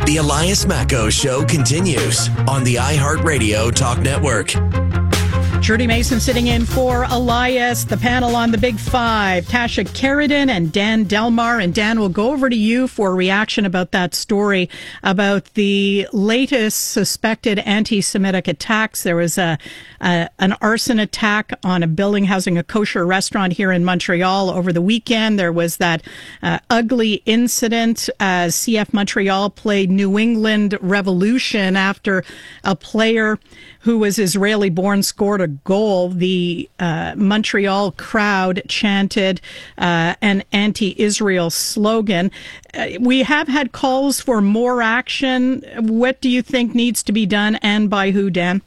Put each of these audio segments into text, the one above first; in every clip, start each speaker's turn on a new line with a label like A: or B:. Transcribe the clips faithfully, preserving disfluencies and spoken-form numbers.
A: The Elias Macco Show continues on the iHeartRadio Talk Network.
B: Trudy Mason sitting in for Elias. The panel on the Big Five, Tasha Keridan and Dan Delmar. And Dan, we'll go over to you for a reaction about that story about the latest suspected anti-Semitic attacks. There was a, a an arson attack on a building housing a kosher restaurant here in Montreal over the weekend. There was that uh, ugly incident as C F Montreal played New England Revolution after a player who was Israeli-born scored a goal. The uh, Montreal crowd chanted uh, an anti-Israel slogan. Uh, we have had calls for more action. What do you think needs to be done, and by who, Dan?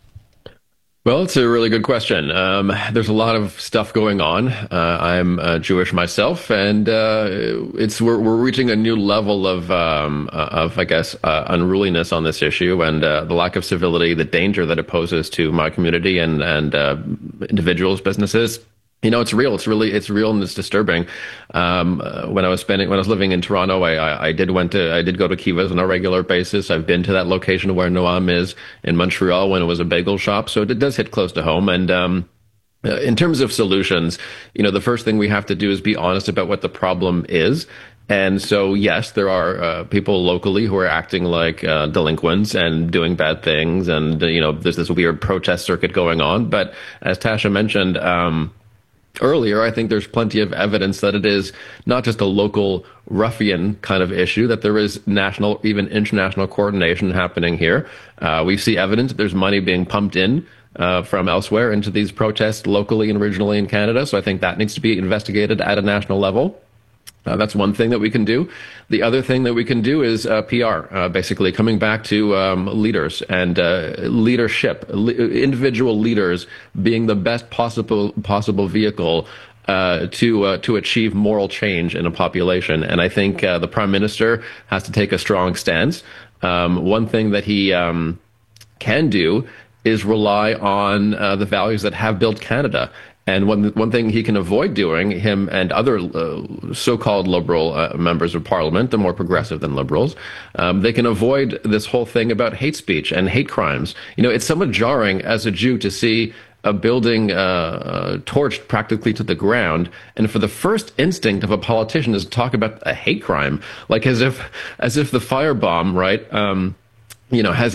C: Well, it's a really good question. Um, there's a lot of stuff going on. Uh, I'm uh, Jewish myself, and uh, it's we're, we're reaching a new level of um, uh, of I guess uh, unruliness on this issue, and uh, the lack of civility, the danger that it poses to my community and and uh, individuals, businesses. You know, it's real. It's really, it's real, and it's disturbing. Um, uh, when I was spending, when I was living in Toronto, I, I, I did went to, I did go to Kiva's on a regular basis. I've been to that location where Noam is in Montreal when it was a bagel shop, so it does hit close to home. And um, uh, in terms of solutions, you know, the first thing we have to do is be honest about what the problem is. And so, yes, there are uh, people locally who are acting like uh, delinquents and doing bad things, and uh, you know, there's this weird protest circuit going on. But as Tasha mentioned, um, earlier, I think there's plenty of evidence that it is not just a local ruffian kind of issue, that there is national, even international coordination happening here. Uh, we see evidence that there's money being pumped in uh, from elsewhere into these protests locally and regionally in Canada. So I think that needs to be investigated at a national level. Uh, that's one thing that we can do. The other thing that we can do is uh, P R, uh, basically coming back to um, leaders and uh, leadership, le- individual leaders being the best possible possible vehicle uh, to uh, to achieve moral change in a population. And I think uh, the Prime Minister has to take a strong stance. Um, one thing that he um, can do is rely on uh, the values that have built Canada. And one one thing he can avoid doing, him and other uh, so-called liberal uh, members of parliament, they're more progressive than liberals, um, they can avoid this whole thing about hate speech and hate crimes. You know, it's somewhat jarring as a Jew to see a building uh, uh, torched practically to the ground, and for the first instinct of a politician is to talk about a hate crime, like as if as if the firebomb, right, um, you know, has